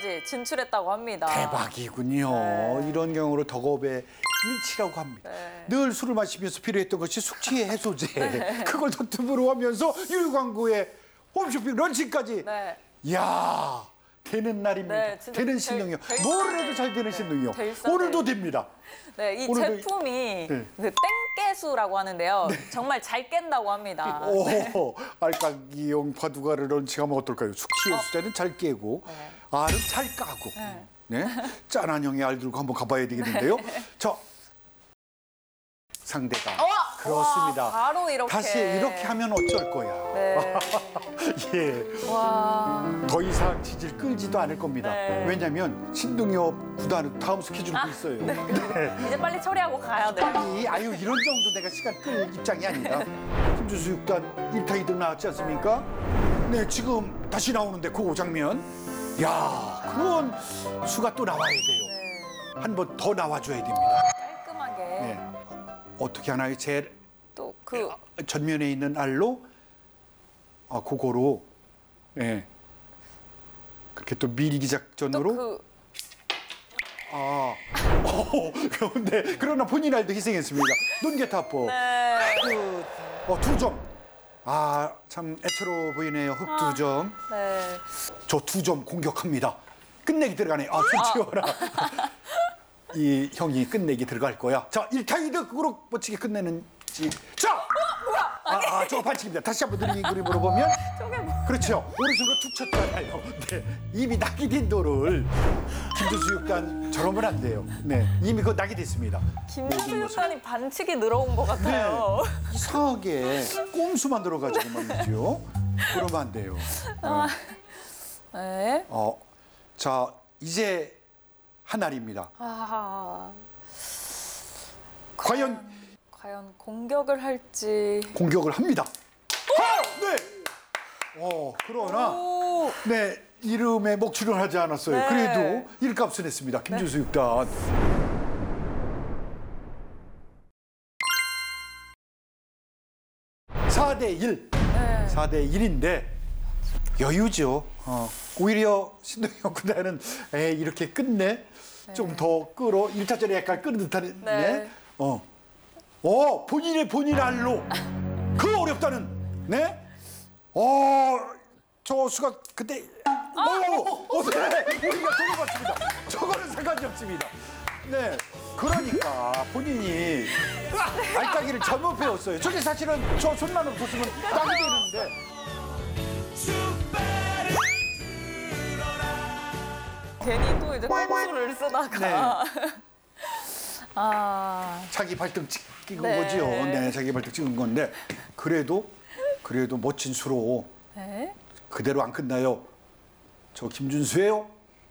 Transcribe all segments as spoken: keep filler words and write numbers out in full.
라운드까지 진출했다고 합니다. 대박이군요. 네. 이런 경우를 덕업의 일치라고 합니다. 네. 늘 술을 마시면서 필요했던 것이 숙취 해소제. 그걸 덕분으로 하면서 유광구의 홈쇼핑 런칭까지. 네. 이야, 되는 날입니다. 네, 진짜 되는 될- 신동이요. 될 뭘 해도 싸게. 잘 되는 네, 신동이요. 될 싸게. 오늘도 됩니다. 네, 이 오늘도 제품이 네. 그 땡깨수라고 하는데요. 정말 잘 깬다고 합니다. 오, 알까기용 바둑알을 런칭하면 어떨까요? 숙취 해소제는 잘 깨고 네. 알은 잘 까고. 네. 네, 짠한 형의 알 들고 한번 가봐야 되겠는데요. 자, 상대가 어! 그렇습니다. 와, 바로 이렇게. 다시 이렇게 하면 어쩔 거야. 네. 예, 와. 더 이상 지질 끌지도 않을 겁니다. 네. 왜냐하면 신동엽 구단 다음 스케줄도 아, 있어요. 네. 이제 빨리 처리하고 가야 돼요. 빨리, 아유 이런 정도 내가 시간 끌 입장이 아니다. 김준수 육 단 일 타 이 등 나왔지 않습니까? 네, 지금 다시 나오는데 그 장면. 야, 그건 수가 또 나와야 돼요. 네. 한 번 더 나와줘야 됩니다. 깔끔하게. 네. 어떻게 하나요? 제 또 그 전면에 있는 알로 아 그거로 예 그렇게 또 밀기 작전으로 또 그 아 어, 그런데 그러나 본인 알도 희생했습니다. 눈개타법 네. 그, 어, 두 점. 아 참 애처로 보이네요. 흑 두 점. 네. 저 두 점 공격합니다. 끝내기 들어가네. 아, 좀 치워라. 이 형이 끝내기 들어갈 거야. 자, 일 타 이 등 그로 멋지게 끝내는지. 자! 아, 아, 저거 반칙입니다. 다시 한번 느린 그림으로 보면. 저게 뭐? 그렇죠. 오른손으로 툭 쳤잖아요. 네. 이미 낙이 된 돌을 김준수 육단 저러면 안 돼요. 네. 이미 그 낙이 됐습니다. 김준수 육단이 반칙이 늘어온 것 같아요. 네. 이상하게 꼼수 만들어가지고 말이죠. 그러면 안 돼요. 어. 네. 어, 자, 이제 한 알입니다. 아. 과연 과연 공격을 할지. 공격을 합니다. 아! 네. 어, 그러나 오. 네, 이름에 먹칠을 하지 않았어요. 네. 그래도 일값은 했습니다. 김준수 육단. 사 대 일. 네. 사 대 일인데 여유죠. 어, 오히려 신동엽 구단은 에이, 이렇게 끝내 좀 더 끌어 일 타전에 약간 끄는 듯한 네. 네. 어. 어, 본인의 본인 알로 그 어렵다는 네. 어, 저 수가 그때 어, 어, 네. 우리가 돌아봤습니다. 저거는 상관이 없습니다. 네. 그러니까 본인이 알까기를 잘못 배웠어요. 저게 사실은 저 손만 없었으면 딱이 되는데. 괜히 또 이제 꼼수를 쓰다가. 네. 아. 자기 발등 찍은 네. 거지요. 네, 자기 발등 찍은 건데 그래도 그래도 멋진 수로 네. 그대로 안 끝나요. 저 김준수예요.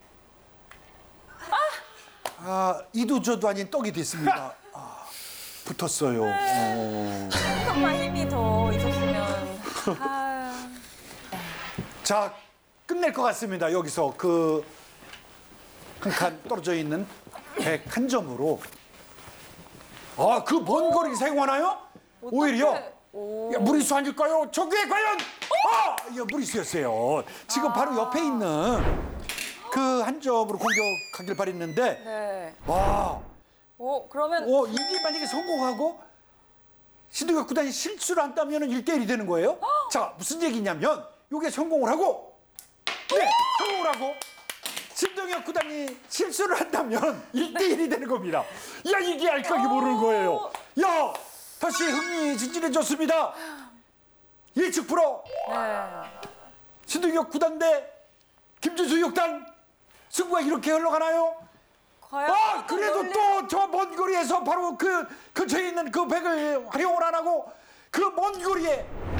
아, 이도 저도 아닌 떡이 됐습니다. 아, 붙었어요. 어. 조금만 힘이 더 있었으면. 아. 자, 끝낼 것 같습니다. 여기서 그 한 칸 떨어져 있는 백한 점으로. 아, 그 먼 거리 사용하나요? 오히려 오. 야, 무리수 아닐까요? 저게 과연 아, 야, 무리수였어요. 지금 아. 바로 옆에 있는 그 한 점으로 공격하길 바랬는데 네. 와, 오, 그러면. 어, 이게 만약에 성공하고 신동엽 구단이 실수를 안 따면 일 대 일이 되는 거예요. 자, 무슨 얘기냐면 이게 성공을 하고 네, 성공을 하고 신동엽 구단이 실수를 한다면 일 대 일이 되는 겁니다. 야, 이게 알까기 모르는 거예요. 야, 다시 흥미진진해졌습니다. 예측 프로 네. 신동엽 구단 대 김준수 육단 승부가 이렇게 흘러가나요? 과연. 아, 또 그래도 놀리- 또 저 먼 거리에서 바로 그 근처에 있는 그 백을 활용을 안 하고 그 먼 거리에